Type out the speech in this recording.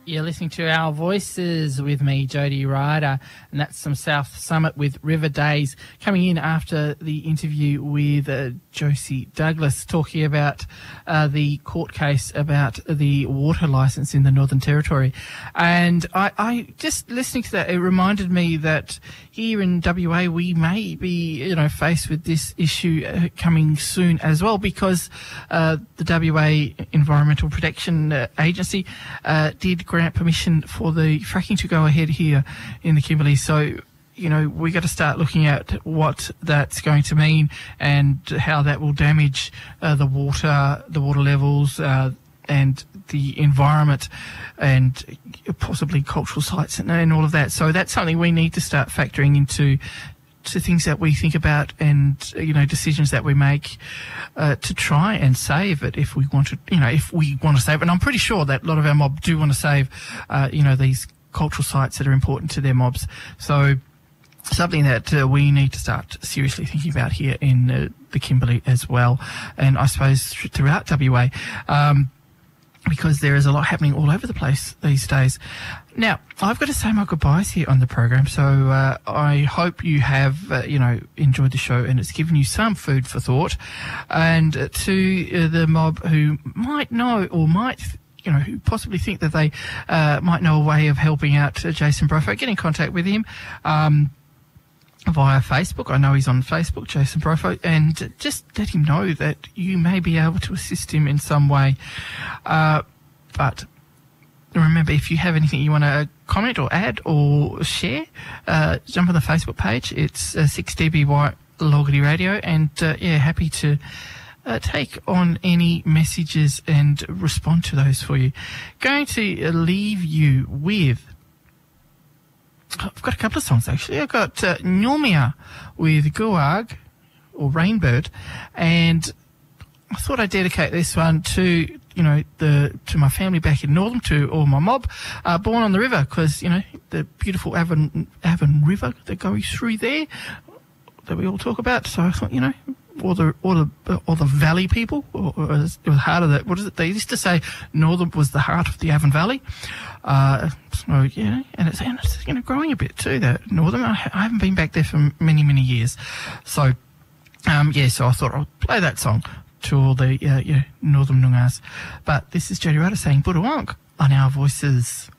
You're listening to Our Voices with me, Jody Ryder, and that's some South Summit with River Days, coming in after the interview with Josie Douglas, talking about the court case about the water licence in the Northern Territory. And I just listening to that, it reminded me that here in WA we may be, faced with this issue coming soon as well, because the WA Environmental Protection Agency did grant permission for the fracking to go ahead here in the Kimberley. So, we got to start looking at what that's going to mean and how that will damage the water levels, and the environment, and possibly cultural sites and all of that. So that's something we need to start factoring into things that we think about, and decisions that we make to try and save it if we want to. If we want to save it, and I'm pretty sure that a lot of our mob do want to save, these cultural sites that are important to their mobs. So something that we need to start seriously thinking about here in the Kimberley as well, and I suppose throughout WA. Because there is a lot happening all over the place these days. Now, I've got to say my goodbyes here on the program, so I hope you have, enjoyed the show and it's given you some food for thought. And to the mob who might know or might, who possibly think that they might know a way of helping out Jason Brofo, get in contact with him via Facebook. I know he's on Facebook, Jason Brofo, and just let him know that you may be able to assist him in some way. But remember, if you have anything you want to comment or add or share, jump on the Facebook page. It's 6DBY Logarty Radio, and happy to take on any messages and respond to those for you. Going to leave you with, I've got a couple of songs actually. I've got Nyumia with Guag or Rainbird, and I thought I'd dedicate this one to to my family back in Northam, to all my mob, born on the river, because the beautiful Avon River that goes through there that we all talk about. So I thought all the valley people, or it was heart of the, what is it? They used to say Northam was the heart of the Avon Valley. And it's growing a bit too, that Northam. I haven't been back there for many, many years. So, so I thought I'll play that song to all the Northam Noongas. But this is Jody Ryder saying Budawonk on Our Voices.